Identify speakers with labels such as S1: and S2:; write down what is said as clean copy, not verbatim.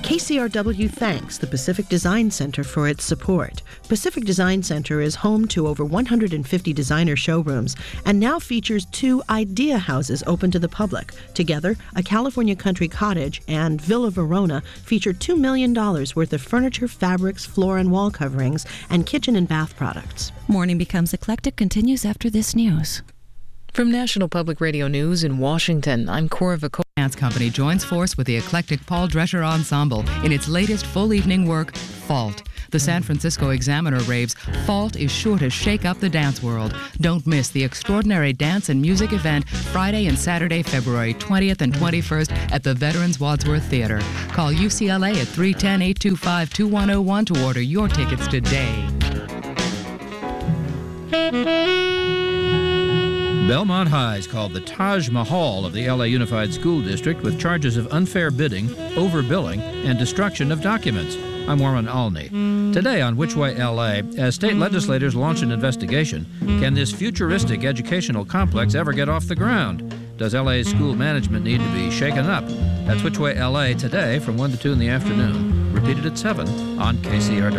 S1: KCRW thanks the Pacific Design Center for its support. Pacific Design Center is home to over 150 designer showrooms and now features 2 idea houses open to the public. Together, a California country cottage and Villa Verona feature $2 million worth of furniture, fabrics, floor and wall coverings, and kitchen and bath products.
S2: Morning Becomes Eclectic continues after this news.
S3: From National Public Radio News in Washington, I'm Cora Vico.
S4: Dance Company joins force with the eclectic Paul Drescher Ensemble in its latest full evening work, Fault. The San Francisco Examiner raves, Fault is sure to shake up the dance world. Don't miss the extraordinary dance and music event Friday and Saturday, February 20th and 21st at the Veterans Wadsworth Theater. Call UCLA at 310-825-2101 to order your tickets today.
S5: Belmont High is called the Taj Mahal of the LA Unified School District with charges of unfair bidding, overbilling, and destruction of documents. I'm Warren Alney. Today on Which Way LA, as state legislators launch an investigation, can this futuristic educational complex ever get off the ground? Does LA's school management need to be shaken up? That's Which Way LA today from 1 to 2 in the afternoon. Repeated at 7 on KCRW.